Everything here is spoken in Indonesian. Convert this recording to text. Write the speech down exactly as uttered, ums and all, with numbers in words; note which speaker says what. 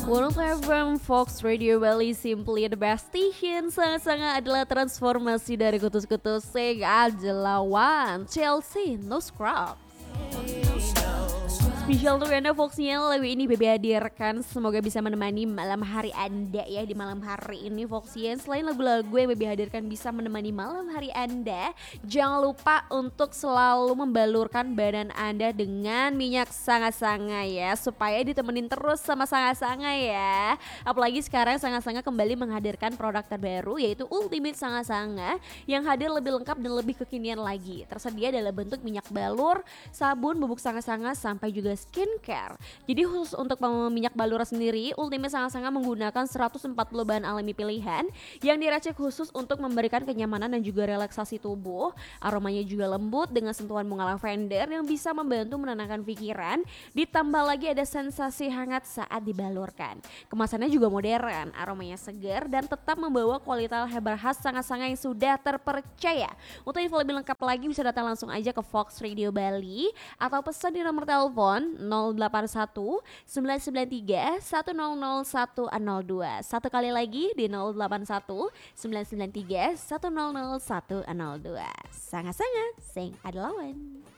Speaker 1: one oh five F M Fox Radio Bali, simply the best station. Sangat-sangat adalah transformasi dari kutus-kutus Sega Jelawan Chelsea No Scrubs. Spesial untuk Anda Foxnya, lagu ini B B hadirkan. Semoga bisa menemani malam hari Anda ya. Di malam hari ini Foxnya, selain lagu-lagu yang B B hadirkan bisa menemani malam hari Anda, jangan lupa untuk selalu membalurkan badan Anda dengan minyak sanga-sanga ya, supaya ditemenin terus sama sanga-sanga ya. Apalagi sekarang sanga-sanga kembali menghadirkan produk terbaru, yaitu Ultimate Sanga-sanga, yang hadir lebih lengkap dan lebih kekinian lagi. Tersedia dalam bentuk minyak balur, sabun, bubuk sanga-sanga, sampai juga skincare. Jadi khusus untuk minyak balur sendiri, Ultimate Sanga-sanga menggunakan seratus empat puluh bahan alami pilihan yang diracik khusus untuk memberikan kenyamanan dan juga relaksasi tubuh. Aromanya juga lembut dengan sentuhan bunga lavender yang bisa membantu menenangkan pikiran. Ditambah lagi ada sensasi hangat saat dibalurkan. Kemasannya juga modern, aromanya segar dan tetap membawa kualitas hebat khas Sanga-sanga yang sudah terpercaya. Untuk info lebih lengkap lagi bisa datang langsung aja ke Fox Radio Bali atau pesan di nomor telepon nol delapan satu sembilan sembilan tiga satu nol nol satu nol dua. Satu kali lagi di nol delapan satu sembilan sembilan tiga satu nol nol satu nol dua. Sanga-sanga, sing ada lawan.